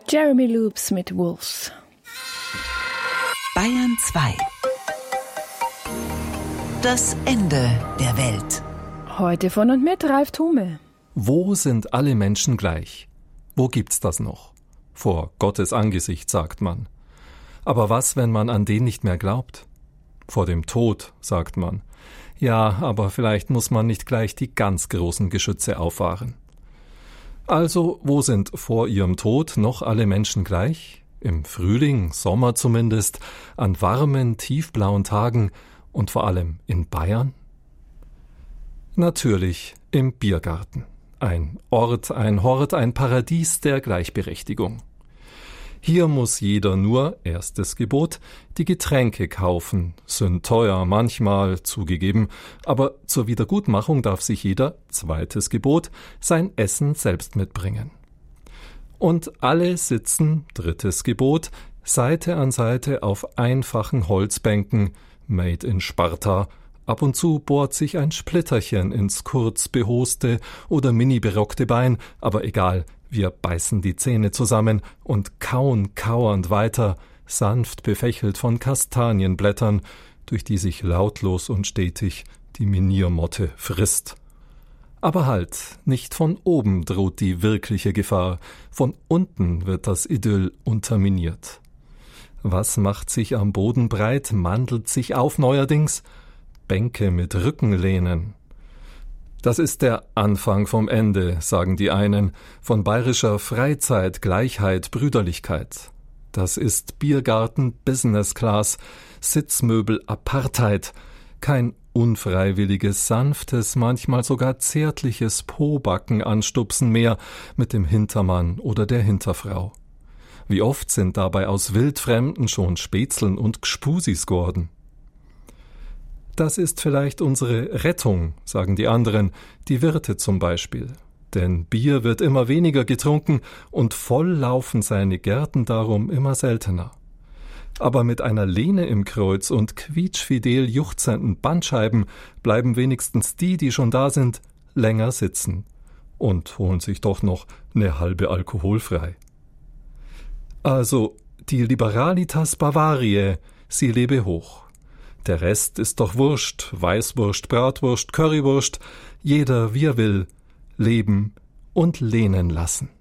Jeremy Loops mit Wolves. Bayern 2. Das Ende der Welt. Heute von und mit Ralf Thume. Wo sind alle Menschen gleich? Wo gibt's das noch? Vor Gottes Angesicht, sagt man. Aber was, wenn man an den nicht mehr glaubt? Vor dem Tod, sagt man. Ja, aber vielleicht muss man nicht gleich die ganz großen Geschütze auffahren. Also, wo sind vor ihrem Tod noch alle Menschen gleich? Im Frühling, Sommer zumindest, an warmen, tiefblauen Tagen und vor allem in Bayern? Natürlich im Biergarten. Ein Ort, ein Hort, ein Paradies der Gleichberechtigung. Hier muss jeder nur, erstes Gebot, die Getränke kaufen, sind teuer, manchmal zugegeben, aber zur Wiedergutmachung darf sich jeder, zweites Gebot, sein Essen selbst mitbringen. Und alle sitzen, drittes Gebot, Seite an Seite auf einfachen Holzbänken, made in Sparta. Ab und zu bohrt sich ein Splitterchen ins kurz behoste oder mini berockte Bein, aber egal, wir beißen die Zähne zusammen und kauen kauernd weiter, sanft befächelt von Kastanienblättern, durch die sich lautlos und stetig die Miniermotte frisst. Aber halt, nicht von oben droht die wirkliche Gefahr, von unten wird das Idyll unterminiert. Was macht sich am Boden breit, mandelt sich auf neuerdings? Bänke mit Rückenlehnen. Das ist der Anfang vom Ende, sagen die einen, von bayerischer Freizeit, Gleichheit, Brüderlichkeit. Das ist Biergarten Business Class, Sitzmöbel Apartheid, kein unfreiwilliges, sanftes, manchmal sogar zärtliches Pobacken anstupsen mehr mit dem Hintermann oder der Hinterfrau. Wie oft sind dabei aus Wildfremden schon Spätzeln und Gspusis geworden. Das ist vielleicht unsere Rettung, sagen die anderen, die Wirte zum Beispiel. Denn Bier wird immer weniger getrunken und voll laufen seine Gärten darum immer seltener. Aber mit einer Lehne im Kreuz und quietschfidel juchzenden Bandscheiben bleiben wenigstens die, die schon da sind, länger sitzen und holen sich doch noch eine halbe alkoholfrei. Also, die Liberalitas Bavariae, sie lebe hoch. Der Rest ist doch Wurst, Weißwurst, Bratwurst, Currywurst, jeder wie er will, leben und lehnen lassen.